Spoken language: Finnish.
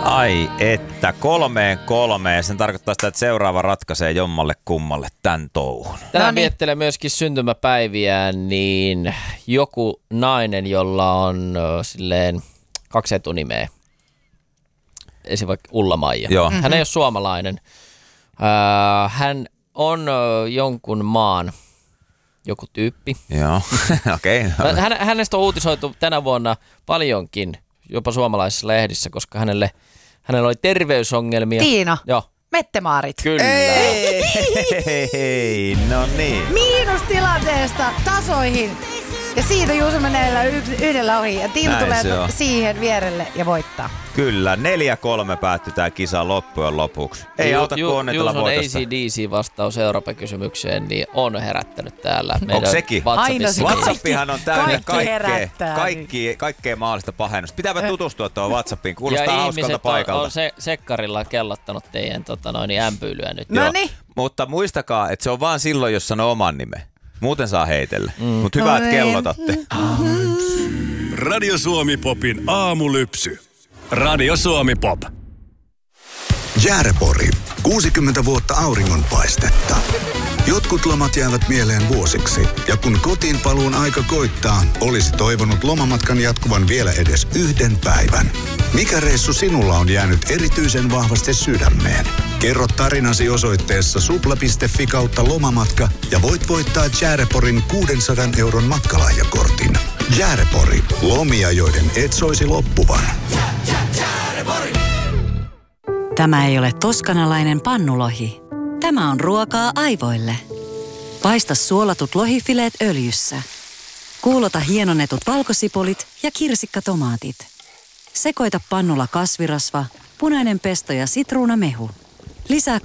Ai että 3-3. Sen tarkoittaa sitä, että seuraava ratkaisee jommalle kummalle tämän touhun. Tänään viettelee myöskin syntymäpäiviään niin joku nainen, jolla on silleen 2 etunimeä. Esimerkiksi vaikka Ulla-Maija. Hän ei ole suomalainen. Hän on jonkun maan joku tyyppi. Joo, okei. Okay. Hänestä on uutisoitu tänä vuonna paljonkin, jopa suomalaisissa lehdissä, koska hänellä oli terveysongelmia. Tiina. Joo. Mettemaarit. Kyllä. Ei, no niin. Miinustilanteesta tasoihin. Ja siitä Juuso menee yhdellä ohi. Ja Tiina tulee siihen vierelle ja voittaa. Kyllä, 4-3 päättyi tämä kisa loppujen lopuksi. Ei auta kuin onnitella voitosta. Juuson ACDC-vastaus Eurooppa-kysymykseen niin on herättänyt täällä. Onko sekin? WhatsAppihan on täynnä kaikkea mahdollista pahennusta. Pitääpä tutustua tuohon WhatsAppiin. Kuulostaa hauskalta paikalta. Ja ihmiset on sekkarilla kellottanut teidän ämpyilyä nyt. Noniin. Mutta muistakaa, että se on vaan silloin, jos sanoo oman nimen. Muuten saa heitellä. Mutta hyvä, että kellotatte. Radio Suomi Popin aamulypsy. Radio Suomi Pop. Jäärepori. 60 vuotta auringonpaistetta. Jotkut lomat jäävät mieleen vuosiksi. Ja kun kotiin paluun aika koittaa, olisi toivonut lomamatkan jatkuvan vielä edes 1 päivän. Mikä reissu sinulla on jäänyt erityisen vahvasti sydämeen? Kerro tarinasi osoitteessa supla.fi/lomamatka ja voit voittaa Järeporin 600 € matkalahjakortin. Jäärepori. Lomia, joiden et soisi loppuvan. Tämä ei ole toskanalainen pannulohi. Tämä on ruokaa aivoille. Paista suolatut lohifileet öljyssä. Kuulota hienonnetut valkosipulit ja kirsikkatomaatit. Sekoita pannulla kasvirasva, punainen pesto ja sitruunamehu. Lisää